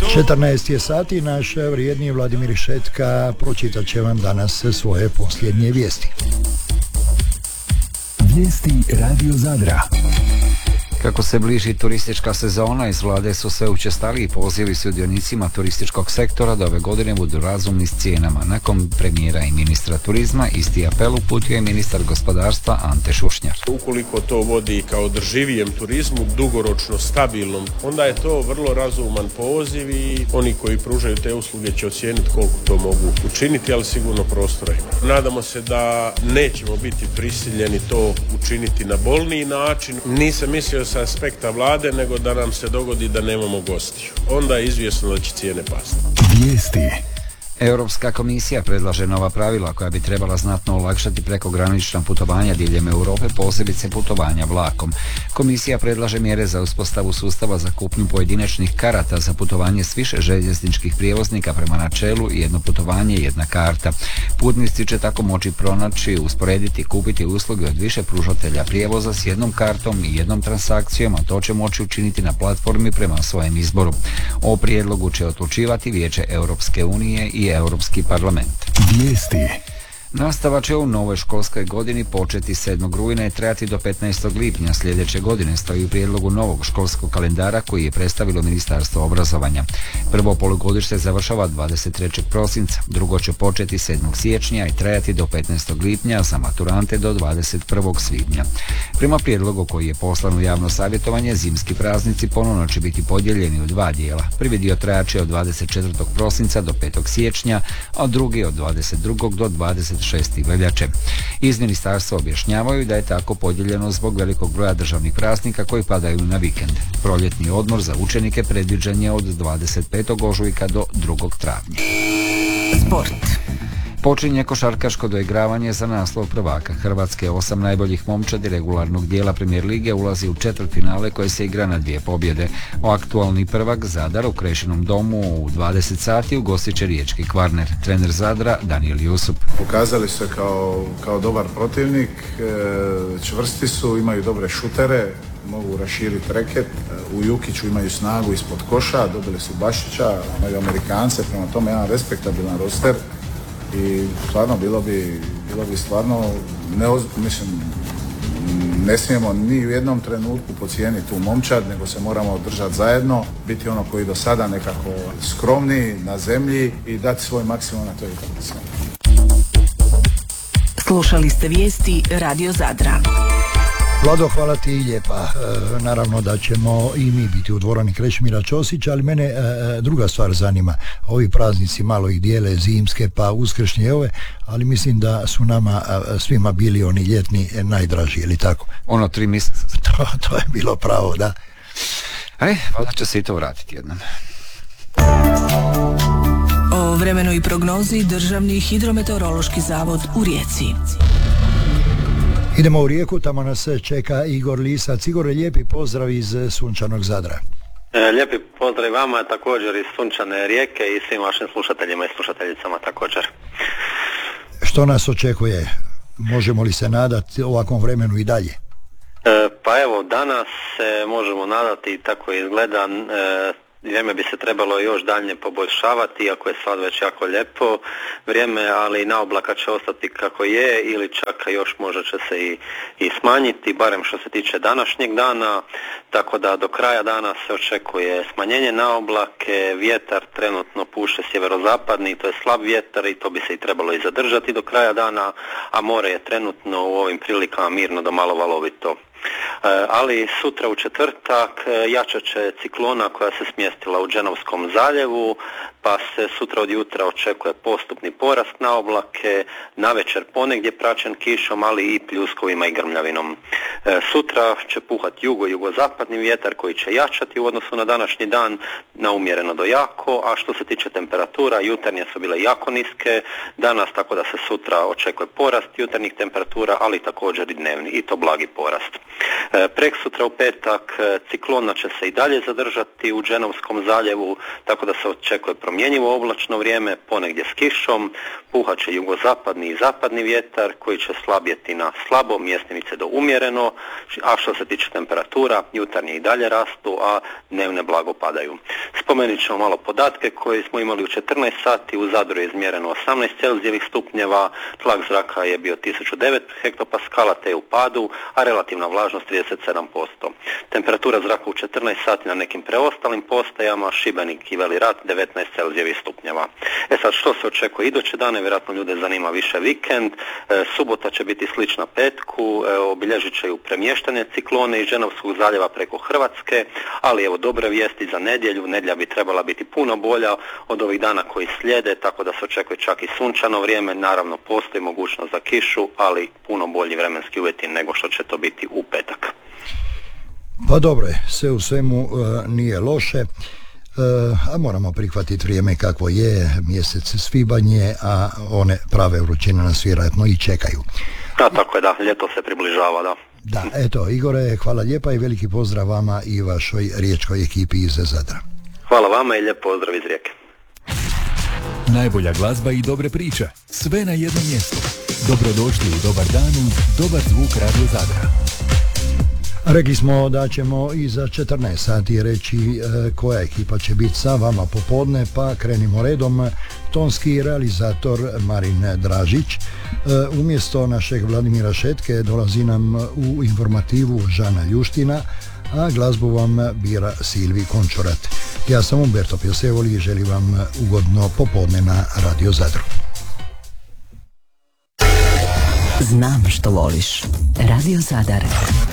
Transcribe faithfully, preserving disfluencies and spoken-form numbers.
četrnaest je sati, naš vrijedni Vladimir Šetka pročitat će vam danas svoje posljednje vijesti. Vijesti Radio Zadra. Kako se bliži turistička sezona, iz vlade su sve učestaliji pozivi sudionicima turističkog sektora da ove godine budu razumni s cijenama. Nakon premijera i ministra turizma, isti apel uputio je ministar gospodarstva Ante Šušnjar. Ukoliko to vodi ka održivijem turizmu, dugoročno stabilnom, onda je to vrlo razuman poziv i oni koji pružaju te usluge će ocijeniti koliko to mogu učiniti, ali sigurno prostora ima. Nadamo se da nećemo biti prisiljeni to učiniti na bolniji način. Nisam mislio sa aspekta vlade, nego da nam se dogodi da nemamo gostiju. Onda je izvjesno da će cijene pasti. Vijesti. Europska komisija predlaže nova pravila koja bi trebala znatno olakšati prekogranična putovanja diljem Europe, posebice putovanja vlakom. Komisija predlaže mjere za uspostavu sustava za kupnju pojedinačnih karata za putovanje s više željezničkih prijevoznika prema načelu jedno putovanje, jedna karta. Putnici će tako moći pronaći, usporediti, kupiti usluge od više pružatelja prijevoza s jednom kartom i jednom transakcijom, a to će moći učiniti na platformi prema svojem izboru. O prijedlogu će odlučivati Vijeće Europske unije i Europski parlament. Vijesti. Nastava će u novoj školskoj godini početi sedmog rujna i trajati do petnaestog lipnja sljedeće godine, stoji u prijedlogu novog školskog kalendara koji je predstavilo Ministarstvo obrazovanja. Prvo polugodište završava dvadeset trećeg prosinca, drugo će početi sedmog siječnja i trajati do petnaestog lipnja, za maturante do dvadeset prvog svibnja. Prema prijedlogu koji je poslan u javno savjetovanje, zimski praznici ponovno će biti podijeljeni u dva dijela. Prvi dio trajaće od dvadeset četvrtog prosinca do petog siječnja, a drugi od dvadeset drugog do dvadeset šestog veljače. Iz ministarstva objašnjavaju da je tako podijeljeno zbog velikog broja državnih praznika koji padaju na vikend. Proljetni odmor za učenike predviđen je od dvadeset petog ožujka do drugog travnja. Sport. Počinje košarkaško doigravanje za naslov prvaka Hrvatske. Osam najboljih momčadi regularnog dijela Premijer lige ulazi u četvrtfinale koje se igra na dvije pobjede. O aktualni prvak Zadar u Krešinom domu u dvadeset sati ugostit će riječki Kvarner. Trener Zadra Daniel Jusup. Pokazali se kao, kao dobar protivnik, čvrsti su, imaju dobre šutere, mogu raširiti reket. U Jukiću imaju snagu ispod koša, dobili su Bašića, imaju Amerikance, prema tome jedan respektabilan roster. I stvarno bilo bi, bilo bi stvarno neoz, mislim, ne smijemo ni u jednom trenutku podcijeniti tu momčad, nego se moramo držati zajedno, biti ono koji do sada nekako skromni na zemlji i dati svoj maksimum na toj utakmici. Slušali ste vijesti Radio Zadra. Vlado, hvala ti lijepa. E, naravno da ćemo i mi biti u dvorani Krešimira Ćosića, ali mene e, druga stvar zanima. Ovi praznici malo ih dijele, zimske pa uskršnje ove, ali mislim da su nama a, svima bili oni ljetni najdraži, ili tako? Ono tri mjeseca. To, to je bilo pravo, da. E, valjda će se i to vratiti jednom. O vremenu i prognozi Državni hidrometeorološki zavod u Rijeci. Idemo u Rijeku, tamo nas čeka Igor Lisac. Igor, lijepi pozdrav iz sunčanog Zadra. E, lijepi pozdrav vama, također iz sunčane Rijeke i svim vašim slušateljima i slušateljicama također. Što nas očekuje? Možemo li se nadati ovakvom vremenu i dalje? E, pa evo, danas se možemo nadati, tako izgleda, e, vrijeme bi se trebalo još dalje poboljšavati, iako je sad već jako lijepo vrijeme, ali naoblaka će ostati kako je ili čak još možda će se i, i smanjiti, barem što se tiče današnjeg dana, tako da do kraja dana se očekuje smanjenje naoblake, vjetar trenutno puše sjeverozapadni, to je slab vjetar i to bi se i trebalo i zadržati do kraja dana, a more je trenutno u ovim prilikama mirno do malo valovito. Ali sutra u četvrtak jačat će ciklona koja se smjestila u Dženovskom zaljevu, pa se sutra od jutra očekuje postupni porast na oblake, navečer ponegdje praćen kišom, ali i pljuskovima i grmljavinom. Sutra će puhati jugo-jugozapadni vjetar koji će jačati u odnosu na današnji dan na umjereno do jako, a što se tiče temperatura, jutarnje su bile jako niske danas, tako da se sutra očekuje porast jutarnjih temperatura, ali također i dnevni, i to blagi porast. Preksutra u petak ciklona će se i dalje zadržati u Dženovskom zaljevu, tako da se očekuje promjenjivo oblačno vrijeme, ponegdje s kišom, puhat će jugozapadni i zapadni vjetar koji će slabjeti na slabo, mjestimice do umjereno, a što se tiče temperatura, jutarnje i dalje rastu, a dnevne blago padaju. S Spomenut ćemo malo podatke koje smo imali u četrnaest sati, u Zadru je izmjereno osamnaest celzijevih stupnjeva, tlak zraka je bio tisuću devet hektopaskala te je u padu, a relativna vlažnost trideset sedam posto. Temperatura zraka u četrnaest sati na nekim preostalim postajama, Šibenik i Veli Rat devetnaest celzijevih stupnjeva. E sad, što se očekuje iduće dane, vjerojatno ljude zanima više vikend, e, subota će biti slična petku, e, obilježit će ju premještanje ciklone iz Ženevskog zaljeva preko Hrvatske, ali evo dobre vijesti za nedjelju, nedjelja bi trebala biti puno bolja od ovih dana koji slijede, tako da se očekuje čak i sunčano vrijeme, naravno postoji mogućnost za kišu, ali puno bolji vremenski uvjeti nego što će to biti u petak. Pa dobro je, sve u svemu uh, nije loše, uh, a moramo prihvatiti vrijeme kakvo je, mjesec svibanje, a one prave vrućine nas vjerojatno i čekaju. Da, tako je, da, ljeto se približava, da. Da, eto, Igore, hvala lijepa i veliki pozdrav vama i vašoj riječkoj ekipi iz Zadra. Hvala vama i lijep pozdrav iz Rijeke. Najbolja glazba i dobre priče, sve na jednom mjestu. Dobrodošli u Dobar dan uz Dobar zvuk Radio Zadra. Rekli smo da ćemo i za četrnaest sati reći e, koja ekipa će biti sa vama popodne, pa krenimo redom. Tonski realizator Marin Dražić, e, umjesto našeg Vladimira Šetke dolazi nam u informativu Žana Ljuština, a glazbu vam bira Silvi Končorat. Ja sam Umberto Pjosevoli i želim vam ugodno popodne na Radio Zadru. Znam što voliš. Radio Zadar.